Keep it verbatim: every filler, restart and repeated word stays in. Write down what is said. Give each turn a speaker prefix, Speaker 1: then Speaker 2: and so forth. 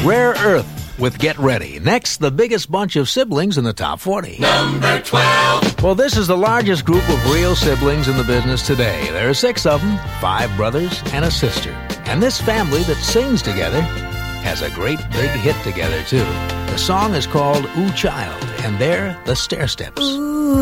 Speaker 1: Rare Earth with Get Ready. Next, the biggest bunch of siblings in the top forty.
Speaker 2: Number twelve.
Speaker 1: Well, this is the largest group of real siblings in the business today. There are six of them, five brothers and a sister. And this family that sings together has a great big hit together, too. The song is called Ooh Child, and they're the Stairsteps.
Speaker 3: Ooh.